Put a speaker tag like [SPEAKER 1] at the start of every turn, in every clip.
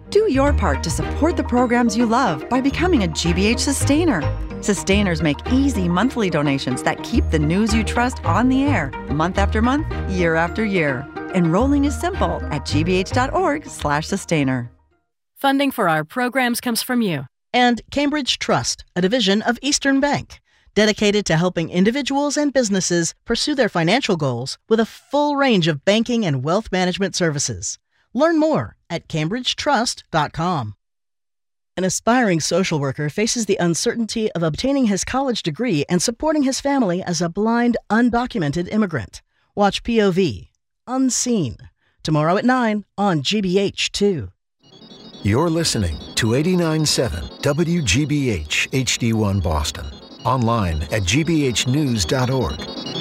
[SPEAKER 1] Do your part to support the programs you love by becoming a GBH Sustainer. Sustainers make easy monthly donations that keep the news you trust on the air, month after month, year after year. Enrolling is simple at gbh.org/sustainer.
[SPEAKER 2] Funding for our programs comes from you.
[SPEAKER 3] And Cambridge Trust, a division of Eastern Bank, dedicated to helping individuals and businesses pursue their financial goals with a full range of banking and wealth management services. Learn more at cambridgetrust.com. An aspiring social worker faces the uncertainty of obtaining his college degree and supporting his family as a blind, undocumented immigrant. Watch POV, Unseen, tomorrow at 9 on GBH2.
[SPEAKER 4] You're listening to 89.7 WGBH HD1 Boston. Online at gbhnews.org.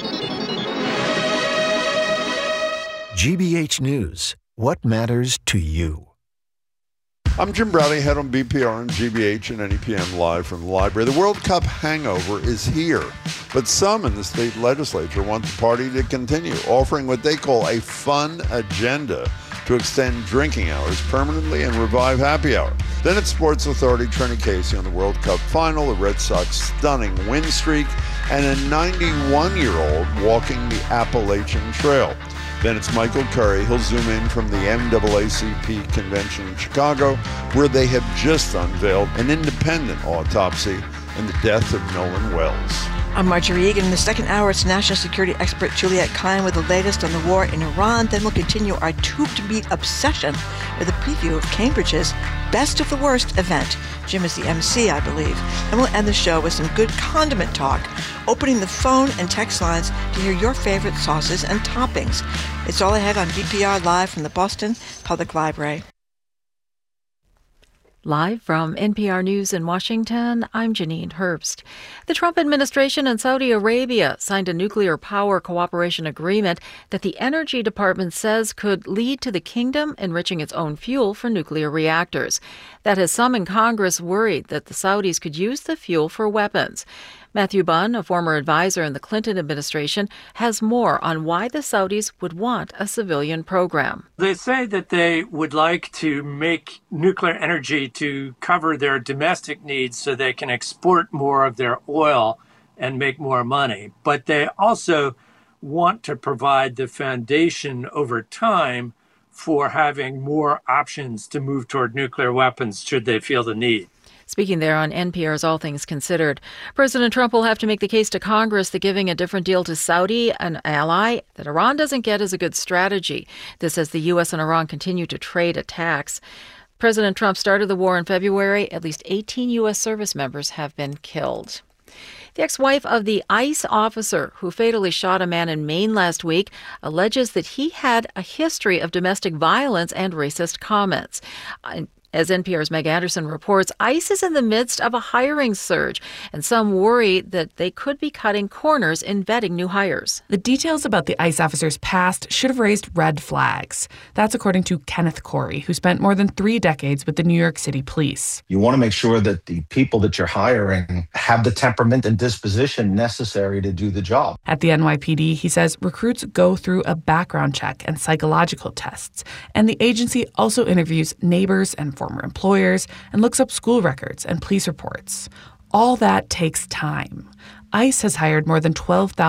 [SPEAKER 4] GBH News. What matters to you?
[SPEAKER 5] I'm Jim Browdy, head on BPR and GBH and NEPM live from the library. The World Cup hangover is here, but some in the state legislature want the party to continue, offering what they call a fun agenda to extend drinking hours permanently and revive happy hour. Then it's Sports Authority Trenny Casey on the World Cup final, the Red Sox stunning win streak, and a 91-year-old walking the Appalachian Trail. Then it's Michael Curry. He'll zoom in from the NAACP convention in Chicago, where they have just unveiled an independent autopsy in the death of Nolan Wells.
[SPEAKER 6] I'm Marjorie Egan. In the second hour, it's national security expert Juliette Klein with the latest on the war in Iran. Then we'll continue our tube-to-beat obsession with a preview of Cambridge's Best of the Worst event. Jim is the MC, I believe. And we'll end the show with some good condiment talk, opening the phone and text lines to hear your favorite sauces and toppings. It's all ahead on BPR Live from the Boston Public Library.
[SPEAKER 7] Live from NPR News in Washington, I'm Janine Herbst. The Trump administration and Saudi Arabia signed a nuclear power cooperation agreement that the Energy Department says could lead to the kingdom enriching its own fuel for nuclear reactors. That has some in Congress worried that the Saudis could use the fuel for weapons. Matthew Bunn, a former advisor in the Clinton administration, has more on why the Saudis would want a civilian program.
[SPEAKER 8] They say that they would like to make nuclear energy to cover their domestic needs so they can export more of their oil and make more money. But they also want to provide the foundation over time for having more options to move toward nuclear weapons should they feel the need.
[SPEAKER 7] Speaking there on NPR's All Things Considered, President Trump will have to make the case to Congress that giving a different deal to Saudi, an ally that Iran doesn't get, is a good strategy. This as the U.S. and Iran continue to trade attacks. President Trump started the war in February. At least 18 U.S. service members have been killed. The ex-wife of the ICE officer who fatally shot a man in Maine last week alleges that he had a history of domestic violence and racist comments. As NPR's Meg Anderson reports, ICE is in the midst of a hiring surge, and some worry that they could be cutting corners in vetting new hires.
[SPEAKER 9] The details about the ICE officer's past should have raised red flags. That's according to Kenneth Corey, who spent more than 3 decades with the New York City Police.
[SPEAKER 10] You want to make sure that the people that you're hiring have the temperament and disposition necessary to do the job.
[SPEAKER 9] At the NYPD, he says recruits go through a background check and psychological tests, and the agency also interviews neighbors and former employers and looks up school records and police reports. All that takes time. ICE has hired more than 12,000